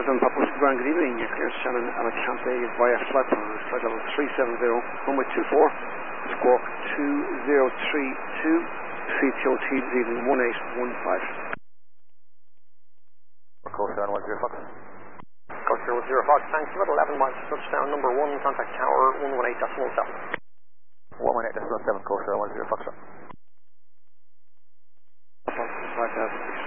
Hassan Papa Whiskey Ground, good evening. You're clear Shannon Alicante via flight level 370, runway 24, squawk 2032, CTOT this evening 1815. Coast Air 10 Fox. Coast Air 10 Fox, thanks. About 11 miles to touchdown, number 1, contact tower 118.7. 118.7, Coast Air 10 Fox. 5,000.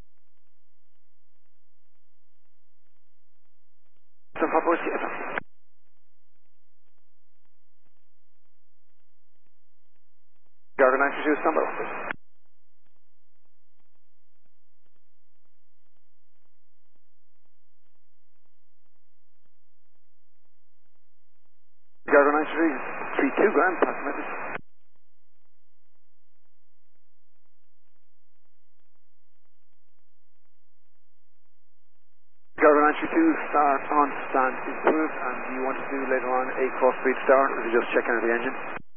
Hassan Papa Whiskey FM. Garden 92, standby, please. Garden 93, 32 grand, pass message. Garden 92, start on stand is approved, and do you want to do later on a cross-speed start, or is it just checking out the engine?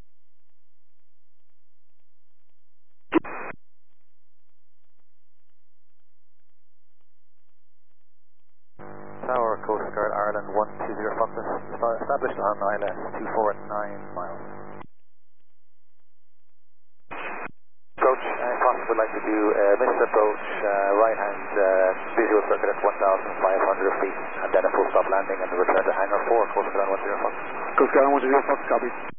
Tower, Coast Guard, Ireland 120 Fox. Established on ILS 249 miles. Approach, Fox would like to do missed approach, right-hand visual circuit at 1,500 feet, and then a full stop landing and return to hangar 4, Coast Guard 10 Fox. Coast Guard 10 Fox, copy.